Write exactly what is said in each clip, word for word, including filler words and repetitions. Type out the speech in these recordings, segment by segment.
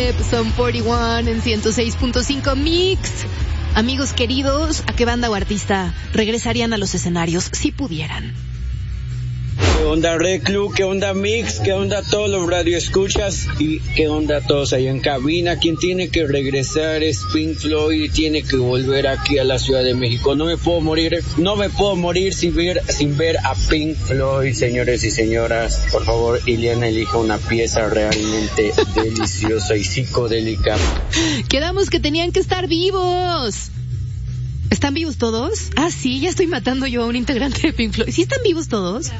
Caleb, Son cuarenta y uno en ciento seis punto cinco Mix. Amigos queridos, ¿a qué banda o artista regresarían a los escenarios si pudieran? ¿Qué onda Reclu? ¿Qué onda Mix? ¿Qué onda todos los radioescuchas? ¿Y qué onda todos ahí en cabina? Quien tiene que regresar es Pink Floyd y tiene que volver aquí a la Ciudad de México. No me puedo morir, no me puedo morir sin ver, sin ver a Pink Floyd, señores y señoras. Por favor, Ileana, elija una pieza realmente deliciosa y psicodélica. Quedamos que tenían que estar vivos. ¿Están vivos todos? Ah, sí, ya estoy matando yo a un integrante de Pink Floyd. ¿Sí están vivos todos?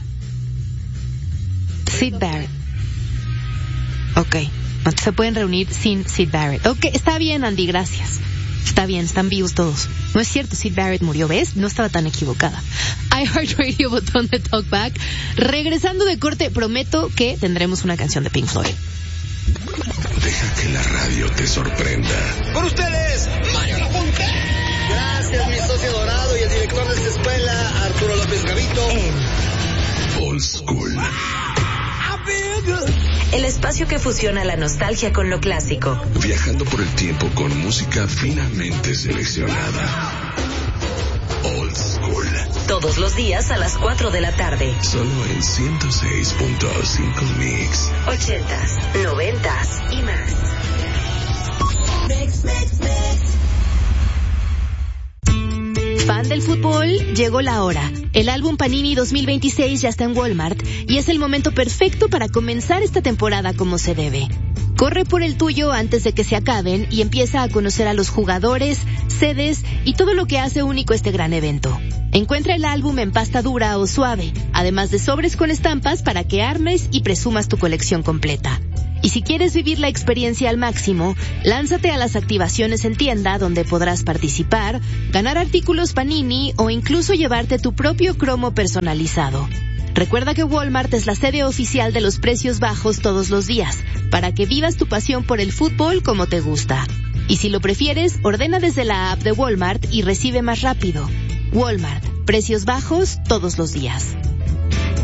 Syd Barrett. Ok, no se pueden reunir sin Syd Barrett. Ok, está bien, Andy, gracias. Está bien, están vivos todos. No es cierto, Syd Barrett murió, ¿ves? No estaba tan equivocada. iHeartRadio, botón de talkback. Regresando de corte, prometo que tendremos una canción de Pink Floyd. Deja que la radio te sorprenda. Con ustedes, Mario Lapunte. Gracias, mi socio dorado y el director de esta escuela, Arturo López Gavito. Old School. El espacio que fusiona la nostalgia con lo clásico. Viajando por el tiempo con música finamente seleccionada. Old School. Todos los días a las cuatro de la tarde. Solo en ciento seis punto cinco Mix. Ochentas, noventas y más. Mix, mix, mix. Fan del fútbol, llegó la hora. El álbum Panini dos mil veintiséis ya está en Walmart y es el momento perfecto para comenzar esta temporada como se debe. Corre por el tuyo antes de que se acaben y empieza a conocer a los jugadores, sedes y todo lo que hace único este gran evento. Encuentra el álbum en pasta dura o suave, además de sobres con estampas para que armes y presumas tu colección completa. Y si quieres vivir la experiencia al máximo, lánzate a las activaciones en tienda donde podrás participar, ganar artículos Panini o incluso llevarte tu propio cromo personalizado. Recuerda que Walmart es la sede oficial de los precios bajos todos los días, para que vivas tu pasión por el fútbol como te gusta. Y si lo prefieres, ordena desde la app de Walmart y recibe más rápido. Walmart, precios bajos todos los días.